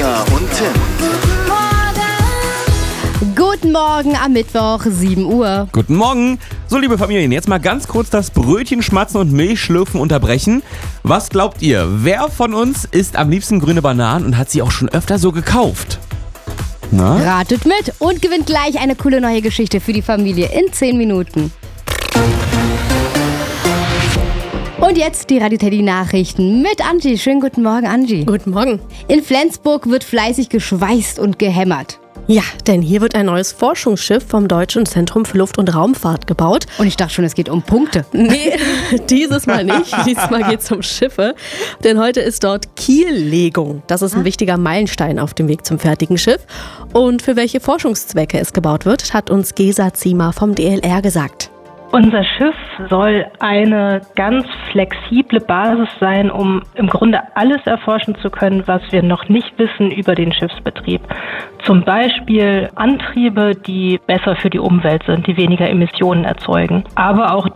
Annika und Tim. Guten Morgen am Mittwoch, 7 Uhr. Guten Morgen. So, liebe Familien, jetzt mal ganz kurz das Brötchen schmatzen und Milchschlürfen unterbrechen. Was glaubt ihr, wer von uns isst am liebsten grüne Bananen und hat sie auch schon öfter so gekauft? Na? Ratet mit und gewinnt gleich eine coole neue Geschichte für die Familie in 10 Minuten. Und jetzt die Radio Teddy Nachrichten mit Angie. Schönen guten Morgen, Angie. Guten Morgen. In Flensburg wird fleißig geschweißt und gehämmert. Ja, denn hier wird ein neues Forschungsschiff vom Deutschen Zentrum für Luft- und Raumfahrt gebaut. Und ich dachte schon, es geht um Punkte. Nee, dieses Mal nicht. Diesmal geht es um Schiffe. Denn heute ist dort Kiellegung. Das ist ein wichtiger Meilenstein auf dem Weg zum fertigen Schiff. Und für welche Forschungszwecke es gebaut wird, hat uns Gesa Ziemer vom DLR gesagt. Unser Schiff soll eine ganz flexible Basis sein, um im Grunde alles erforschen zu können, was wir noch nicht wissen über den Schiffsbetrieb. Zum Beispiel Antriebe, die besser für die Umwelt sind, die weniger Emissionen erzeugen. Aber auch